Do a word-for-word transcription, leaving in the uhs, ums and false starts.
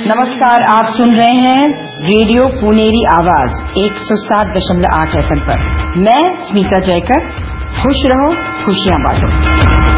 नमस्कार, आप सुन रहे हैं रेडियो पुनेरी आवाज एक सौ सात दशमलव आठ एफ एम पर। मैं स्मिता जयकर। खुश रहो, खुशियां बांटो।